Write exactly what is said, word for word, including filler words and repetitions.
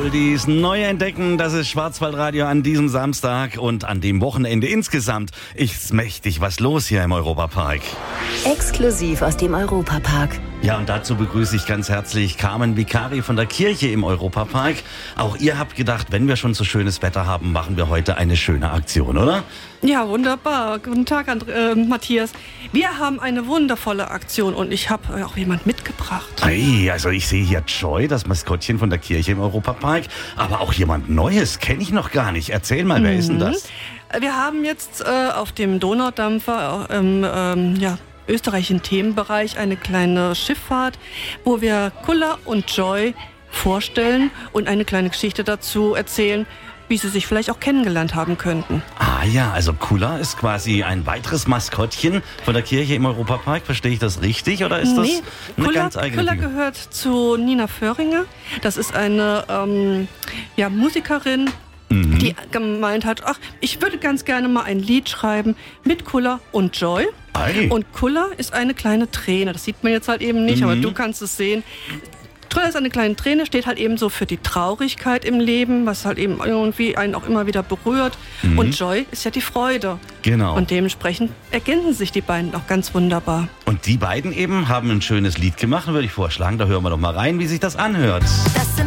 Oldies neu entdecken. Das ist Schwarzwaldradio an diesem Samstag und an dem Wochenende insgesamt. Ist mächtig was los hier im Europapark. Exklusiv aus dem Europapark. Ja, und dazu begrüße ich ganz herzlich Carmen Vicari von der Kirche im Europapark. Auch ihr habt gedacht, wenn wir schon so schönes Wetter haben, machen wir heute eine schöne Aktion, oder? Ja, wunderbar. Guten Tag, And- äh, Matthias. Wir haben eine wundervolle Aktion und ich habe auch jemand mitgebracht. Hey, also ich sehe hier Joy, das Maskottchen von der Kirche im Europapark, aber auch jemand Neues, kenne ich noch gar nicht. Erzähl mal, wer ist denn das? Wir haben jetzt äh, auf dem Donaudampfer im ähm, ja, österreichischen Themenbereich eine kleine Schifffahrt, wo wir Kulla und Joy vorstellen und eine kleine Geschichte dazu erzählen, wie sie sich vielleicht auch kennengelernt haben könnten. Ah ja, also Kulla ist quasi ein weiteres Maskottchen von der Kirche im Europapark. Verstehe ich das richtig oder ist das Nee, eine Kulla, ganz eigene Kulla Dinge? gehört zu Nina Föhringer. Das ist eine ähm, ja, Musikerin, Mhm. die gemeint hat, ach, ich würde ganz gerne mal ein Lied schreiben mit Kulla und Joy. Ei. Und Kulla ist eine kleine Träne. Das sieht man jetzt halt eben nicht, Mhm. aber du kannst es sehen. Kulla ist eine kleine Träne, steht halt eben so für die Traurigkeit im Leben, was halt eben irgendwie einen auch immer wieder berührt. Mhm. Und Joy ist ja die Freude. Genau. Und dementsprechend ergänzen sich die beiden auch ganz wunderbar. Und die beiden eben haben ein schönes Lied gemacht, würde ich vorschlagen. Da hören wir doch mal rein, wie sich das anhört. Das sind